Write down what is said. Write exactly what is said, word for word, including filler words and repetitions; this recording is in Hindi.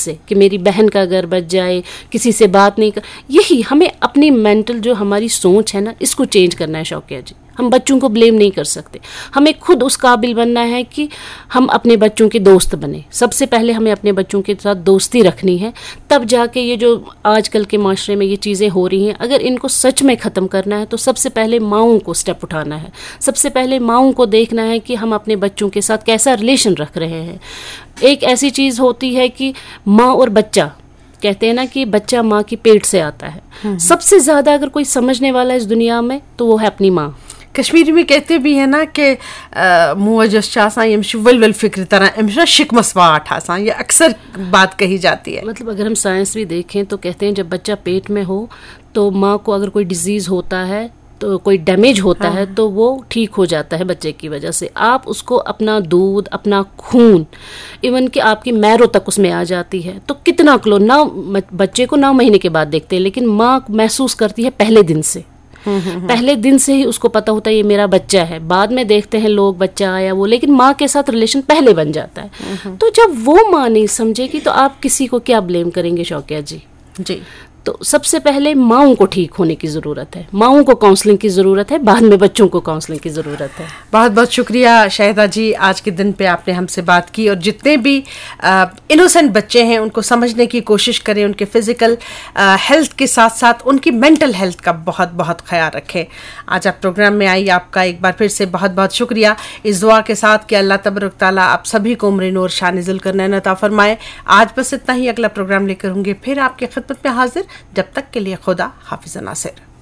से कि मेरी बहन का घर बच जाए, किसी से बात नहीं कर, यही हमें अपनी मेंटल जो हमारी सोच है ना, इसको चेंज करना है शौकिया जी। हम बच्चों को ब्लेम नहीं कर सकते, हमें खुद उस काबिल बनना है कि हम अपने बच्चों के दोस्त बने। सबसे पहले हमें अपने बच्चों के साथ दोस्ती रखनी है, तब जाके ये जो आजकल के माशरे में ये चीज़ें हो रही हैं, अगर इनको सच में ख़त्म करना है तो सबसे पहले माओं को स्टेप उठाना है। सबसे पहले माओं को देखना है कि हम अपने बच्चों के साथ कैसा रिलेशन रख रहे हैं। एक ऐसी चीज़ होती है कि माँ और बच्चा, कहते हैं ना कि बच्चा माँ की पेट से आता है। सबसे ज़्यादा अगर कोई समझने वाला है इस दुनिया में तो वो है अपनी माँ। कश्मीरी में कहते भी है ना कि मोज यम वल वल फिक्र तरह शिकमस वाट आसान, ये अक्सर बात कही जाती है। मतलब अगर हम साइंस भी देखें तो कहते हैं जब बच्चा पेट में हो तो माँ को अगर कोई डिजीज़ होता है तो कोई डैमेज होता हाँ। है तो वो ठीक हो जाता है बच्चे की वजह से। आप उसको अपना दूध, अपना खून, इवन कि आपकी मैरो तक उसमें आ जाती है, तो कितना क्लो नौ बच्चे को नौ महीने के बाद देखते हैं, लेकिन माँ महसूस करती है पहले दिन से। पहले दिन से ही उसको पता होता है ये मेरा बच्चा है। बाद में देखते हैं लोग बच्चा आया वो, लेकिन माँ के साथ रिलेशन पहले बन जाता है। तो जब वो माँ नहीं समझेगी तो आप किसी को क्या ब्लेम करेंगे शौकिया जी? जी, तो सबसे पहले माओं को ठीक होने की ज़रूरत है, माओं को काउंसलिंग की ज़रूरत है, बाद में बच्चों को काउंसलिंग की ज़रूरत है। बहुत बहुत शुक्रिया शाहिदा जी, आज के दिन पे आपने हमसे बात की, और जितने भी इनोसेंट बच्चे हैं उनको समझने की कोशिश करें, उनके फिजिकल हेल्थ के साथ साथ उनकी मेंटल हेल्थ का बहुत बहुत ख्याल रखें। आज आप प्रोग्राम में आई, आपका एक बार फिर से बहुत बहुत शुक्रिया, इस दुआ के साथ कि अल्लाह तबारक तआला आप सभी को उम्र नूर शान ज़ुल्करनैन अता फरमाए। आज बस इतना ही, अगला प्रोग्राम लेकर होंगे फिर आपकी खिदमत में हाजिर। जब तक के लिए खुदा हाफिज़ नासिर।